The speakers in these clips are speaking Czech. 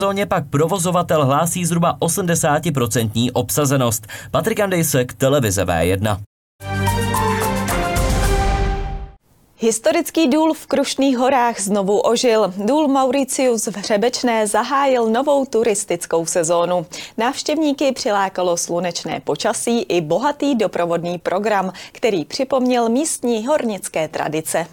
sezóně pak provozovatel hlásí zhruba 80% obsazenost. Patrik Andejsek, televize V1. Historický důl v Krušných horách znovu ožil. Důl Mauricius v Hřebečné zahájil novou turistickou sezónu. Návštěvníky přilákalo slunečné počasí i bohatý doprovodný program, který připomněl místní hornické tradice.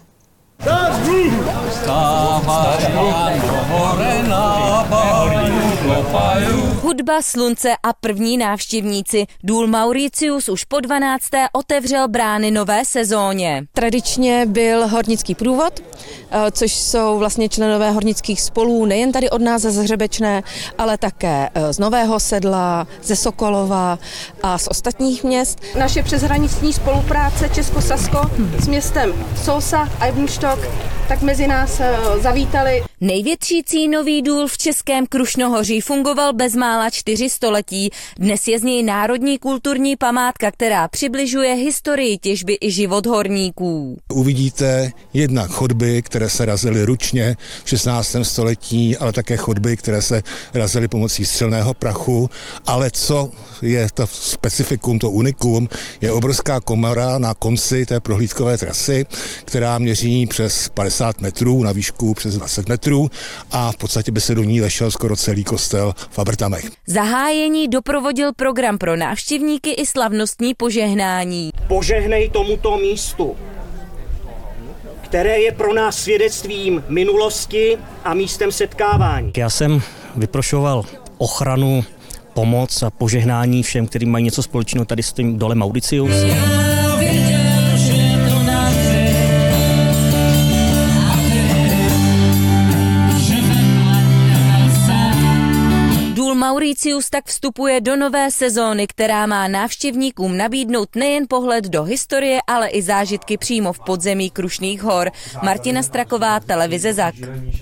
Hudba, slunce a první návštěvníci. Důl Mauricius už po 12. otevřel brány nové sezóně. Tradičně byl hornický průvod, což jsou vlastně členové hornických spolů nejen tady od nás ze Hřebečné, ale také z Nového Sedla, ze Sokolova a z ostatních měst. Naše přeshraniční spolupráce Česko-Sasko s městem Sousa a Eibenstock tak mezi nás zavítali. Největší cínový důl v Českém Krušnohoří fungoval bezmála 4 století. Dnes je z něj národní kulturní památka, která přibližuje historii těžby i život horníků. Uvidíte jednak chodby, které se razily ručně v 16. století, ale také chodby, které se razily pomocí střelného prachu. Ale co je to specifikum, to unikum, je obrovská komora na konci té prohlídkové trasy, která měří přes 50 metrů, na výšku přes 20 metrů a v podstatě by se do ní vešel skoro celý kostel v Abrtamech. Zahájení doprovodil program pro návštěvníky i slavnostní požehnání. Požehnej tomuto místu, které je pro nás svědectvím minulosti a místem setkávání. Já jsem vyprošoval ochranu, pomoc a požehnání všem, kteří mají něco společného tady s tím dolem Mauricius. Důl Mauricius tak vstupuje do nové sezóny, která má návštěvníkům nabídnout nejen pohled do historie, ale i zážitky přímo v podzemí Krušných hor. Martina Straková, televize ZAK.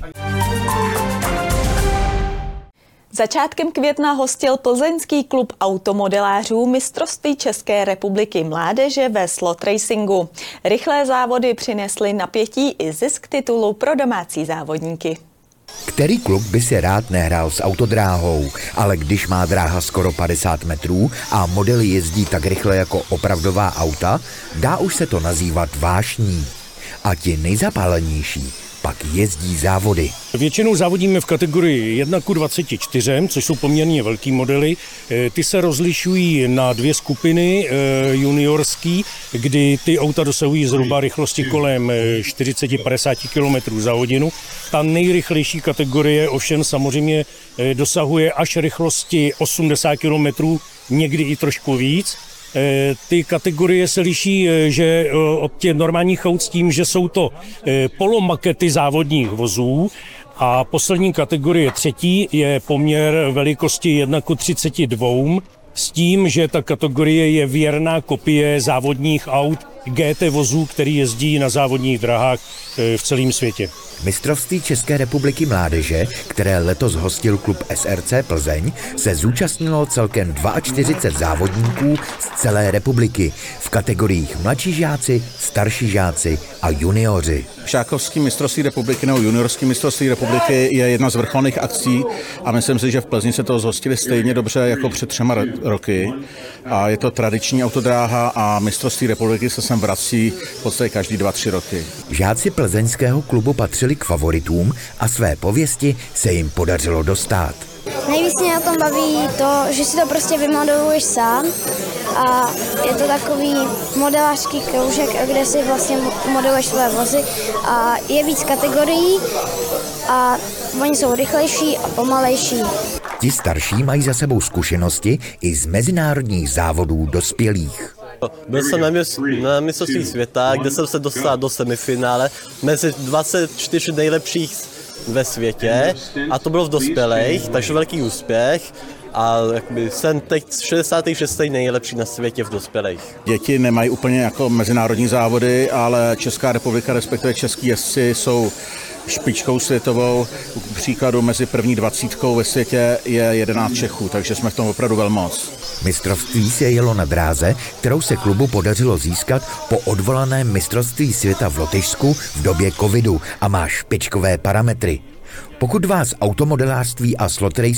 Začátkem května hostil plzeňský klub automodelářů mistrovství České republiky mládeže ve slot racingu. Rychlé závody přinesly napětí i zisk titulu pro domácí závodníky. Který klub by si rád nehrál s autodráhou, ale když má dráha skoro 50 metrů a modely jezdí tak rychle jako opravdová auta, dá už se to nazývat vášní. A ti nejzapálenější pak jezdí závody. Většinou závodíme v kategorii 1:24, což jsou poměrně velký modely. Ty se rozlišují na 2 skupiny juniorský, kdy ty auta dosahují zhruba rychlosti kolem 40-50 km za hodinu. Ta nejrychlejší kategorie ovšem samozřejmě dosahuje až rychlosti 80 km, někdy i trošku víc. Ty kategorie se liší že od těch normálních aut s tím, že jsou to polomakety závodních vozů a poslední kategorie třetí je poměr velikosti 1:32 s tím, že ta kategorie je věrná kopie závodních aut GT vozů, který jezdí na závodních drahách v celém světě. Mistrovství České republiky mládeže, které letos hostil klub SRC Plzeň, se zúčastnilo celkem 42 závodníků z celé republiky v kategoriích mladší žáci, starší žáci a junioři. Žákovský mistrovství republiky nebo juniorský mistrovství republiky je jedna z vrcholných akcí a myslím si, že v Plzni se to zhostili stejně dobře jako před 3 roky. A je to tradiční autodráha a mistrovství republiky se sem vrací v podstatě každý 2-3 roky. Žáci plzeňského klubu patřili k favoritům a své pověsti se jim podařilo dostát. Nejvíc mě na tom baví to, že si to prostě vymodeluješ sám a je to takový modelářský kroužek, kde si vlastně modeluješ své vozy a je víc kategorií a oni jsou rychlejší a pomalejší. Ti starší mají za sebou zkušenosti i z mezinárodních závodů dospělých. Byl jsem na mistrovství světa, kde jsem se dostal do semifinále mezi 24 nejlepších ve světě a to bylo v dospělých, takže velký úspěch. A jsem teď 66. nejlepší na světě v dospělých. Děti nemají úplně jako mezinárodní závody, ale Česká republika, respektive český jezdci jsou špičkou světovou. K příkladu mezi první 20 ve světě je 11 Čechů, takže jsme v tom opravdu velmoc. Mistrovství se jelo na dráze, kterou se klubu podařilo získat po odvolaném mistrovství světa v Lotyšsku v době covidu a má špičkové parametry. Pokud vás automodelářství a slot